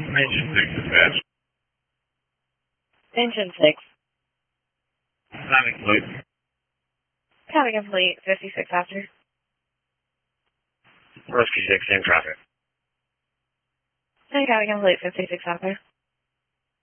Engine 6 dispatch. Engine 6. Timing complete. Copy complete. 56 after. Rescue 6 in traffic. And copy complete. 56 after.